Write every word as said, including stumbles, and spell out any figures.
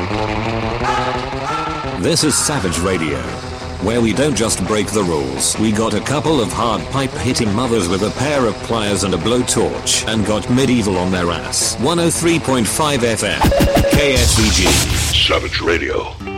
This is Savage Radio, where we don't just break the rules. We got a couple of hard pipe-hitting mothers with a pair of pliers and a blowtorch, and got medieval on their ass. one oh three point five F M, K S V G. Savage Radio.